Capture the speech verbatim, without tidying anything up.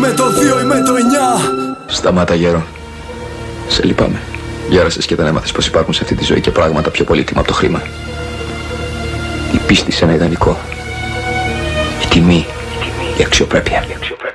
με το δύο ή με το εννιά. Σταμάτα γέρο. Σε λυπάμαι. Γέρασες και δεν έμαθες πως υπάρχουν σε αυτή τη ζωή και πράγματα πιο πολύτιμα από το χρήμα. Η πίστη σε ένα ιδανικό. Η τιμή. Η αξιοπρέπεια.